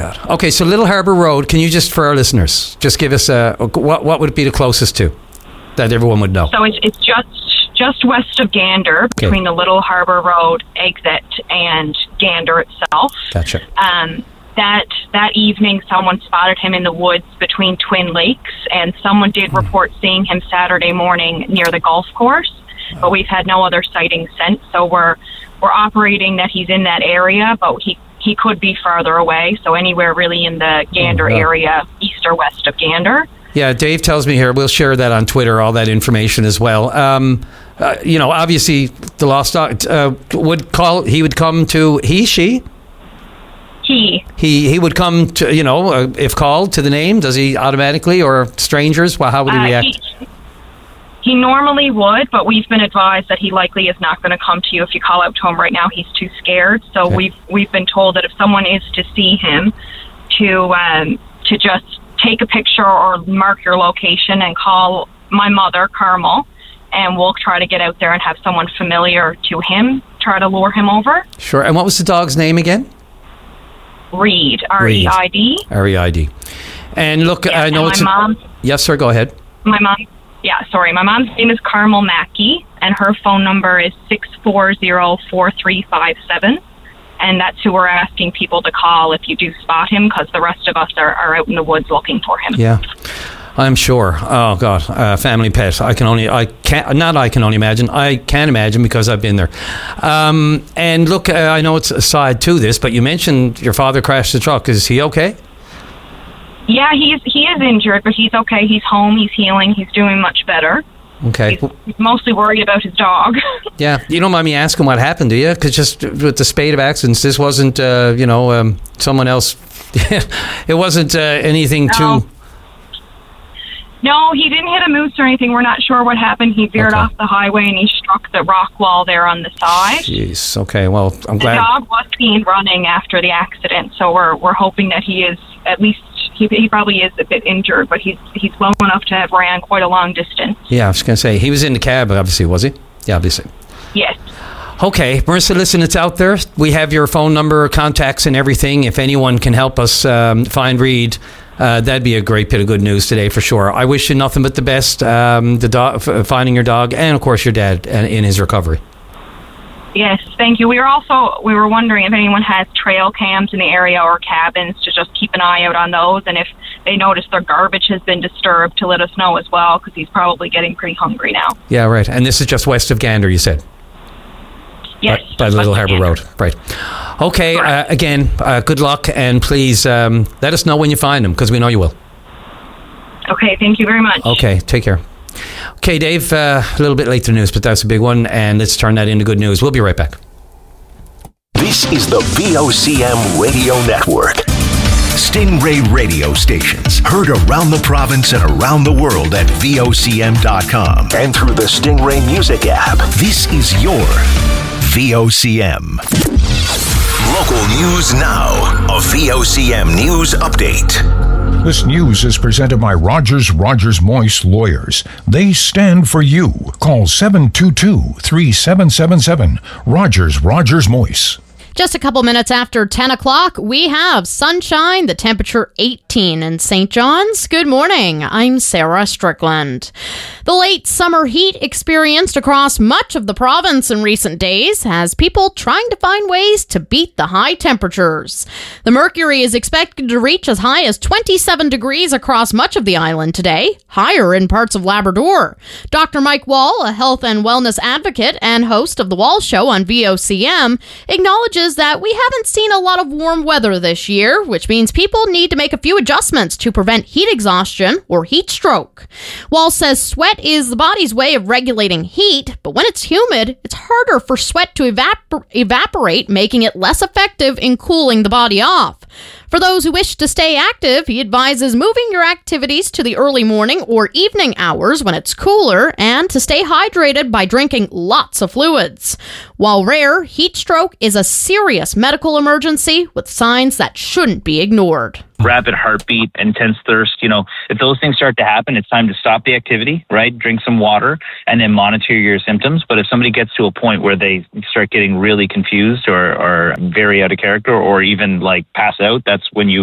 God. Okay, so Little Harbour Road, can you just, for our listeners, just give us what would it be the closest to that everyone would know? So it's just west of Gander, between the Little Harbour Road exit and Gander itself. Gotcha. That evening, someone spotted him in the woods between Twin Lakes, and someone did report seeing him Saturday morning near the golf course, but we've had no other sightings since, so we're operating that he's in that area, but he could be farther away, so anywhere really in the Gander area, east or west of Gander. Yeah, Dave tells me here, we'll share that on Twitter, all that information as well. Obviously, the lost dog he would come to, she? He would come to, if called to the name, does he automatically, or strangers? Well, how would he react? He normally would, but we've been advised that he likely is not going to come to you if you call out to him right now. He's too scared. So we've been told that if someone is to see him, to just take a picture or mark your location and call my mother, Carmel, and we'll try to get out there and have someone familiar to him try to lure him over. Sure. And what was the dog's name again? Reid, R-E-I-D. R-E-I-D. And look, I know it's... Yes, sir, go ahead. My mom's name is Carmel Mackey, and her phone number is 640-4357. And that's who we're asking people to call if you do spot him, because the rest of us are out in the woods looking for him. Yeah, I'm sure. Oh, God, family pet. I can imagine because I've been there. And look, I know it's a side to this, but you mentioned your father crashed the truck. Is he okay? Yeah, he is injured, but he's okay. He's home. He's healing. He's doing much better. Okay. He's mostly worried about his dog. Yeah, you don't mind me asking what happened, do you? Because just with the spate of accidents, this wasn't, someone else. It wasn't anything too... No, he didn't hit a moose or anything. We're not sure what happened. He veered off the highway and he struck the rock wall there on the side. Jeez. Okay. Well, I'm glad. The dog was seen running after the accident, so we're hoping that he is at least. He probably is a bit injured, but he's well enough to have ran quite a long distance. Yeah, I was going to say he was in the cab. Obviously, was he? Yeah, obviously. Yes. Okay, Marissa, listen, it's out there. We have your phone number, contacts, and everything. If anyone can help us find Reid. That'd be a great bit of good news today for sure. I wish you nothing but the best, finding your dog, and of course your dad in his recovery. Yes, thank you. We were wondering if anyone has trail cams in the area or cabins to just keep an eye out on those, and if they notice their garbage has been disturbed, to let us know as well, because he's probably getting pretty hungry now. Yeah, right. And this is just west of Gander, you said? Yes. By Little Harbour Road. Right. Okay, again, good luck, and please let us know when you find him, because we know you will. Okay, thank you very much. Okay, take care. Okay, Dave, a little bit late to the news, but that's a big one, and let's turn that into good news. We'll be right back. This is the VOCM Radio Network. Stingray radio stations heard around the province and around the world at VOCM.com and through the Stingray Music app. This is your VOCM. Local news now. A VOCM news update. This news is presented by Rogers Moyse Lawyers. They stand for you. Call 722-3777. Rogers Moyse. Just a couple minutes after 10 o'clock, we have sunshine, the temperature 18 in St. John's. Good morning. I'm Sarah Strickland. The late summer heat experienced across much of the province in recent days has people trying to find ways to beat the high temperatures. The mercury is expected to reach as high as 27 degrees across much of the island today, higher in parts of Labrador. Dr. Mike Wall, a health and wellness advocate and host of The Wall Show on VOCM, acknowledges that we haven't seen a lot of warm weather this year, which means people need to make a few adjustments to prevent heat exhaustion or heat stroke. Wall says sweat is the body's way of regulating heat, but when it's humid, it's harder for sweat to evaporate, making it less effective in cooling the body off. For those who wish to stay active, he advises moving your activities to the early morning or evening hours when it's cooler, and to stay hydrated by drinking lots of fluids. While rare, heat stroke is a serious medical emergency with signs that shouldn't be ignored. Rapid heartbeat, intense thirst, if those things start to happen, it's time to stop the activity, right? Drink some water and then monitor your symptoms. But if somebody gets to a point where they start getting really confused or very out of character or even pass out, that's when you